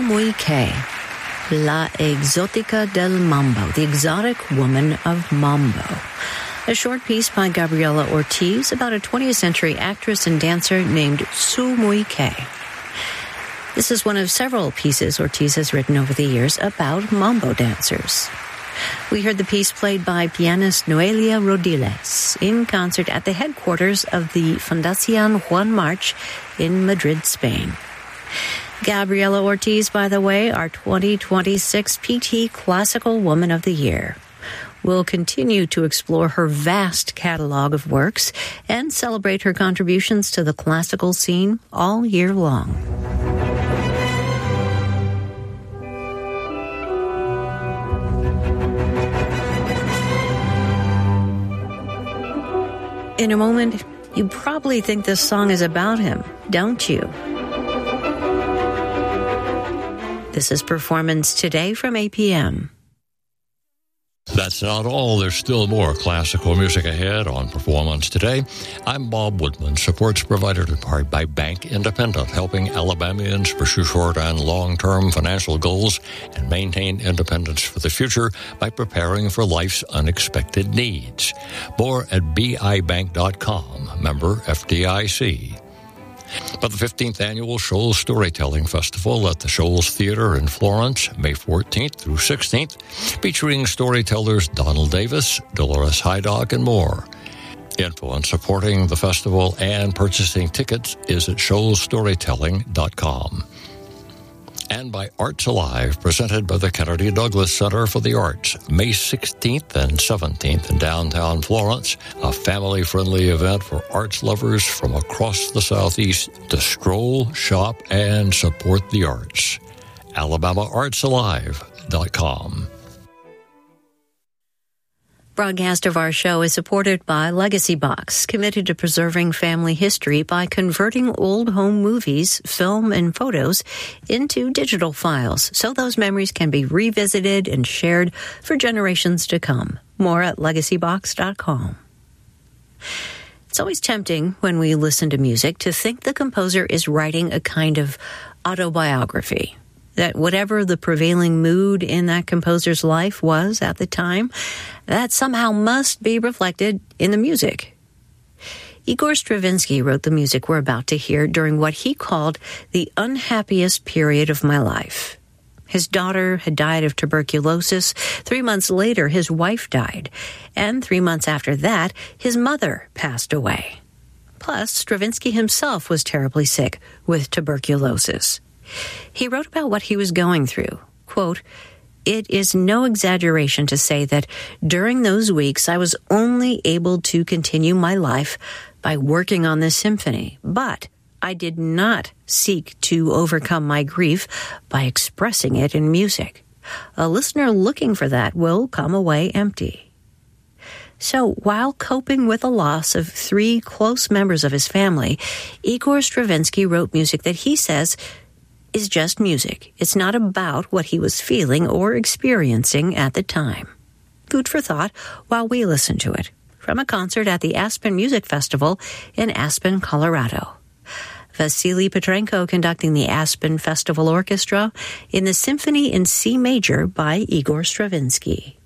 Muy Que, La Exótica del Mambo, the exotic woman of mambo. A short piece by Gabriela Ortiz about a 20th century actress and dancer named Su Muy Que. This is one of several pieces Ortiz has written over the years about mambo dancers. We heard the piece played by pianist Noelia Rodiles in concert at the headquarters of the Fundación Juan March in Madrid, Spain. Gabriela Ortiz, by the way, our 2026 PT Classical Woman of the Year. We'll continue to explore her vast catalog of works and celebrate her contributions to the classical scene all year long. In a moment, you probably think this song is about him, don't you? This is Performance Today from APM. That's not all. There's still more classical music ahead on Performance Today. I'm Bob Woodman, supports provided in part by Bank Independent, helping Alabamians pursue short and long-term financial goals and maintain independence for the future by preparing for life's unexpected needs. More at bibank.com, member FDIC. But the 15th Annual Shoals Storytelling Festival at the Shoals Theater in Florence, May 14th through 16th, featuring storytellers Donald Davis, Dolores Hydock, and more. Info on supporting the festival and purchasing tickets is at shoalsstorytelling.com. And by Arts Alive, presented by the Kennedy Douglas Center for the Arts, May 16th and 17th in downtown Florence, a family-friendly event for arts lovers from across the Southeast to stroll, shop, and support the arts. AlabamaArtsAlive.com. Broadcast of our show is supported by Legacy Box, committed to preserving family history by converting old home movies, film, and photos into digital files so those memories can be revisited and shared for generations to come. More at legacybox.com. It's always tempting when we listen to music to think the composer is writing a kind of autobiography. That whatever the prevailing mood in that composer's life was at the time, that somehow must be reflected in the music. Igor Stravinsky wrote the music we're about to hear during what he called the unhappiest period of my life. His daughter had died of tuberculosis. 3 months later, his wife died. And 3 months after that, his mother passed away. Plus, Stravinsky himself was terribly sick with tuberculosis. He wrote about what he was going through. Quote, "It is no exaggeration to say that during those weeks I was only able to continue my life by working on this symphony, but I did not seek to overcome my grief by expressing it in music. A listener looking for that will come away empty." So while coping with the loss of 3 close members of his family, Igor Stravinsky wrote music that he says is just music. It's not about what he was feeling or experiencing at the time. Food for thought while we listen to it from a concert at the Aspen Music Festival in Aspen, Colorado. Vasily Petrenko conducting the Aspen Festival Orchestra in the Symphony in C Major by Igor Stravinsky.